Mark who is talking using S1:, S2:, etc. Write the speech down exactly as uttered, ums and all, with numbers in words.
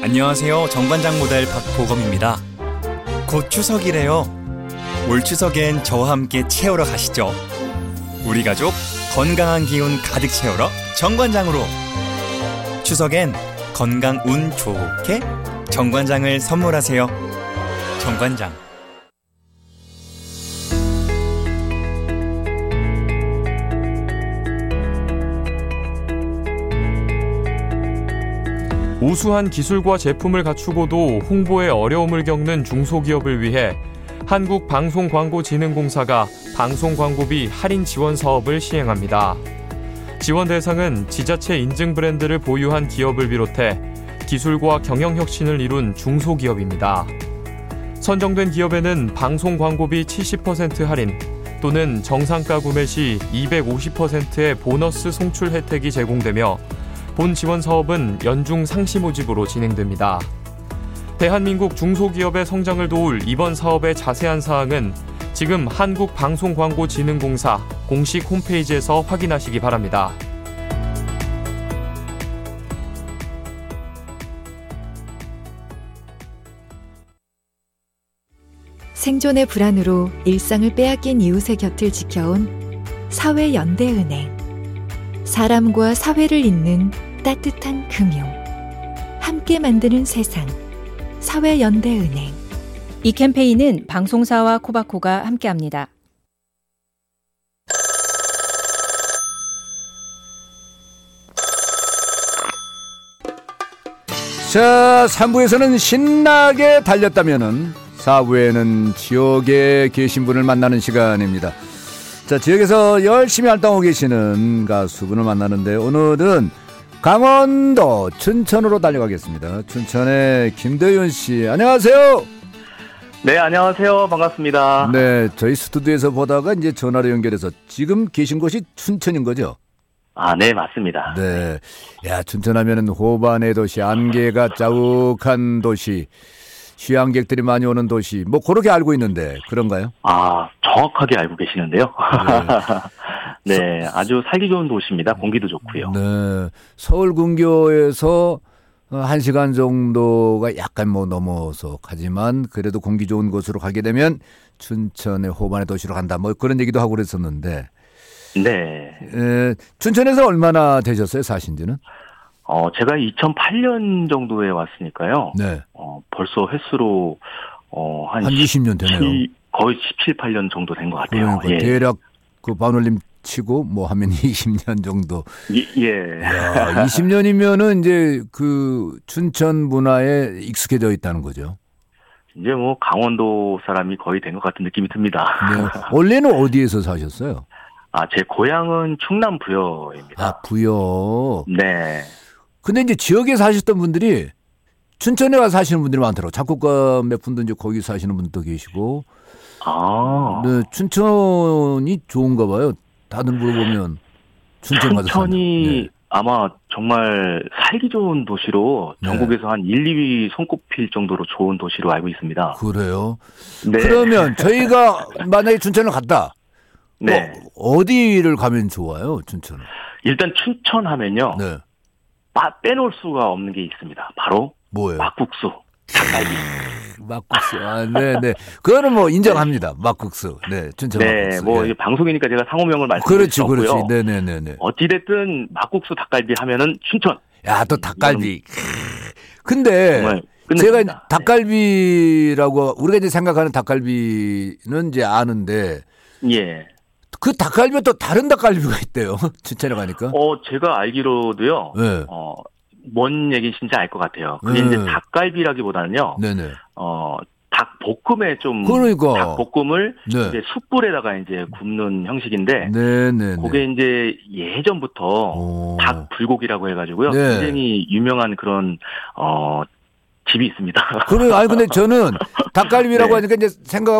S1: 안녕하세요. 정관장 모델 박보검입니다. 곧 추석이래요. 올 추석엔 저와 함께 채우러 가시죠. 우리 가족 건강한 기운 가득 채우러 정관장으로. 추석엔 건강 운 좋게 정관장을 선물하세요. 정관장.
S2: 우수한 기술과 제품을 갖추고도 홍보에 어려움을 겪는 중소기업을 위해 한국방송광고진흥공사가 방송광고비 할인 지원 사업을 시행합니다. 지원 대상은 지자체 인증 브랜드를 보유한 기업을 비롯해 기술과 경영혁신을 이룬 중소기업입니다. 선정된 기업에는 방송광고비 칠십 퍼센트 할인 또는 정상가 구매 시 이백오십 퍼센트의 보너스 송출 혜택이 제공되며 본 지원 사업은 연중 상시 모집으로 진행됩니다. 대한민국 중소기업의 성장을 도울 이번 사업의 자세한 사항은 지금 한국방송광고진흥공사 공식 홈페이지에서 확인하시기 바랍니다.
S3: 생존의 불안으로 일상을 빼앗긴 이웃의 곁을 지켜온 사회연대은행. 사람과 사회를 잇는 따뜻한 금융. 함께 만드는 세상. 사회연대은행.
S4: 이 캠페인은 방송사와 코바코가 함께합니다.
S5: 자, 삼 부에서는 신나게 달렸다면은 사 부에는 지역에 계신 분을 만나는 시간입니다. 자, 지역에서 열심히 활동하고 계시는 가수분을 만나는데 오늘은 강원도 춘천으로 달려가겠습니다. 춘천의 김대윤 씨, 안녕하세요.
S6: 네, 안녕하세요. 반갑습니다.
S5: 네, 저희 스튜디오에서 보다가 이제 전화로 연결해서 지금 계신 곳이 춘천인 거죠?
S6: 아, 네, 맞습니다.
S5: 네, 야, 춘천하면은 호반의 도시, 안개가 자욱한 도시, 휴양객들이 많이 오는 도시, 뭐 그렇게 알고 있는데 그런가요?
S6: 아, 정확하게 알고 계시는데요. 네, 네, 아주 살기 좋은 도시입니다. 공기도 좋고요.
S5: 네, 서울 근교에서 한 시간 정도가 약간 뭐 넘어서 가지만 그래도 공기 좋은 곳으로 가게 되면 춘천의 호반의 도시로 간다. 뭐 그런 얘기도 하고 그랬었는데.
S6: 네.
S5: 에, 춘천에서 얼마나 되셨어요, 사신지는?
S6: 어, 제가 이천팔 년 정도에 왔으니까요.
S5: 네.
S6: 어, 벌써 횟수로, 어, 한,
S5: 한 이십 년 되네요.
S6: 십칠, 거의 십칠, 팔 년 정도 된 것 같아요.
S5: 그러니까
S6: 예.
S5: 대략 그 반올림 치고 뭐 하면 이십 년 정도.
S6: 예. 예.
S5: 야, 이십 년이면은 이제 그 춘천 문화에 익숙해져 있다는 거죠.
S6: 이제 뭐 강원도 사람이 거의 된 것 같은 느낌이 듭니다.
S5: 네. 원래는 어디에서 사셨어요?
S6: 아, 제 고향은 충남 부여입니다.
S5: 아, 부여.
S6: 네.
S5: 근데 이제 지역에 사셨던 분들이 춘천에 가서 사시는 분들이 많더라고요. 작곡가 몇 분도 이제 거기 사시는 분도 계시고.
S6: 아.
S5: 네, 춘천이 좋은가 봐요. 다들 물어보면 춘천 가서
S6: 춘천이
S5: 네.
S6: 아마 정말 살기 좋은 도시로
S5: 네.
S6: 전국에서 한 일, 이 위 손꼽힐 정도로 좋은 도시로 알고 있습니다.
S5: 그래요?
S6: 네.
S5: 그러면 저희가 만약에 춘천을 갔다.
S6: 네.
S5: 뭐 어디를 가면 좋아요, 춘천은?
S6: 일단 춘천 하면요.
S5: 네.
S6: 빠, 빼놓을 수가 없는 게 있습니다. 바로
S5: 뭐예요?
S6: 막국수, 닭갈비.
S5: 막국수. 아, 네, 네. 그거는 뭐 인정합니다. 막국수. 네, 춘천
S6: 네,
S5: 막국수.
S6: 뭐
S5: 예.
S6: 방송이니까 제가 상호명을 말씀드릴
S5: 그렇지,
S6: 수 없고요.
S5: 그렇지. 네, 네, 네, 네.
S6: 어찌됐든 막국수, 닭갈비 하면은 춘천.
S5: 야, 또 닭갈비. 근데
S6: 정말
S5: 제가
S6: 끝냅니다.
S5: 닭갈비라고 우리가 이제 생각하는 닭갈비는 이제 아는데
S6: 예.
S5: 그 닭갈비가 또 다른 닭갈비가 있대요. 춘천에 가니까.
S6: 어, 제가 알기로도요.
S5: 네.
S6: 어, 뭔 얘기인지 알 것 같아요. 그게
S5: 네.
S6: 이제 닭갈비라기보다는요.
S5: 네네.
S6: 어, 닭 볶음에 좀.
S5: 그러니까.
S6: 닭 볶음을
S5: 네.
S6: 이제 숯불에다가 이제 굽는 형식인데.
S5: 네네.
S6: 그게 이제 예전부터
S5: 오.
S6: 닭 불고기라고 해가지고요.
S5: 네.
S6: 굉장히 유명한 그런, 어, 집이 있습니다.
S5: 그래, 아니, 근데 저는 닭갈비라고
S6: 네.
S5: 하니까 이제 생각